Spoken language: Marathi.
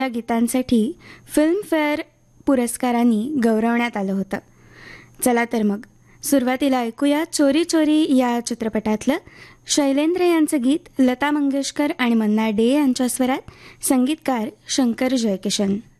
या गीतांसाठी फिल्मफेअर पुरस्कारांनी गौरवण्यात आलं होतं. चला तर मग सुरुवातीला ऐकूया चोरी चोरी या चित्रपटातलं शैलेंद्र यांचं गीत लता मंगेशकर आणि मन्ना डे यांच्या स्वरात, संगीतकार शंकर जयकिशन.